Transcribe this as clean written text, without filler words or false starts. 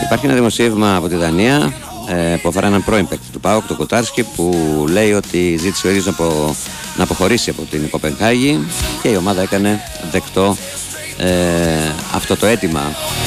Υπάρχει ένα δημοσίευμα από τη Δανία που αφορά έναν πρώην παίκτη του ΠΑΟΚ, τον Κοτάρσκι, που λέει ότι ζήτησε ο ίδιος να αποχωρήσει από την Κοπενχάγη και η ομάδα έκανε δεκτό αυτό το αίτημα.